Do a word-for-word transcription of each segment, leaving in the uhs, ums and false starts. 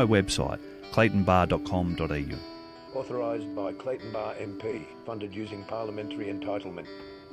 My website, clayton bar dot com dot a u. Authorised by Clayton Bar M P, funded using parliamentary entitlement.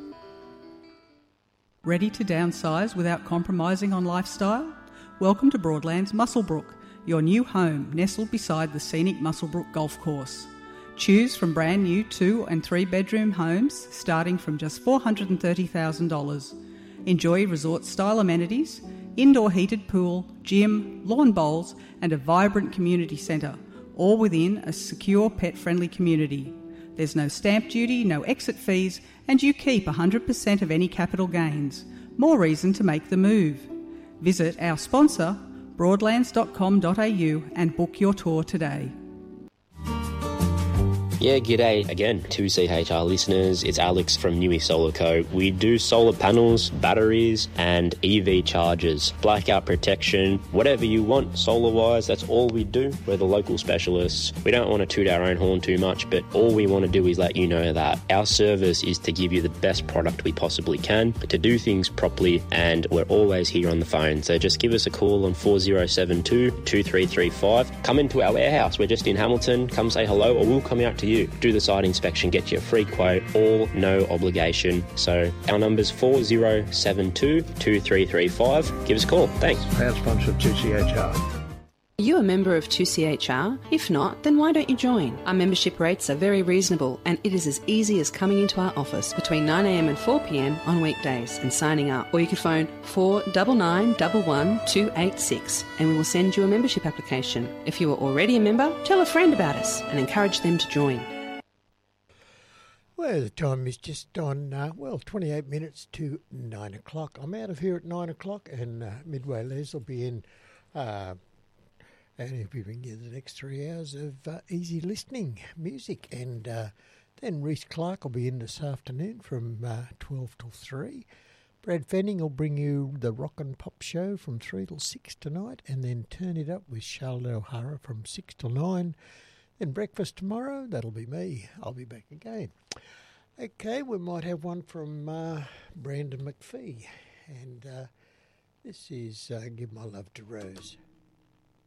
Ready to downsize without compromising on lifestyle? Welcome to Broadlands Muswellbrook, your new home nestled beside the scenic Muswellbrook Golf Course. Choose from brand new two and three bedroom homes starting from just four hundred thirty thousand dollars. Enjoy resort style amenities, indoor heated pool, gym, lawn bowls and a vibrant community centre, all within a secure pet friendly community. There's no stamp duty, no exit fees and you keep one hundred percent of any capital gains. More reason to make the move. Visit our sponsor broadlands dot com dot a u and book your tour today. Yeah, g'day again to C H R listeners. It's Alex from Newey Solar Co. We do solar panels, batteries and E V chargers, blackout protection, whatever you want solar-wise, that's all we do. We're the local specialists. We don't want to toot our own horn too much, but all we want to do is let you know that our service is to give you the best product we possibly can, to do things properly, and we're always here on the phone. So just give us a call on four oh seven two, two three three five. Come into our warehouse. We're just in Hamilton. Come say hello or we'll come out to you. Do the site inspection, get you a free quote, all no obligation. So our number's four oh seven two, two three three five. Give us a call. Thanks. Proud sponsor of two C H R. Are you a member of two C H R? If not, then why don't you join? Our membership rates are very reasonable and it is as easy as coming into our office between nine a m and four p m on weekdays and signing up. Or you could phone four nine nine one one two eight six and we will send you a membership application. If you are already a member, tell a friend about us and encourage them to join. Well, the time is just on, uh, well, twenty-eight minutes to nine o'clock. I'm out of here at nine o'clock and uh, Midway Les will be in uh, and he'll be bringing you the next three hours of uh, easy listening music. And uh, then Reece Clark will be in this afternoon from uh, twelve till three. Brad Fanning will bring you the Rock and Pop Show from three till six tonight and then Turn It Up with Charlotte O'Hara from six till nine. Then breakfast tomorrow, that'll be me. I'll be back again. Okay, we might have one from uh, Brandon McPhee. And uh, this is uh, Give My Love to Rose.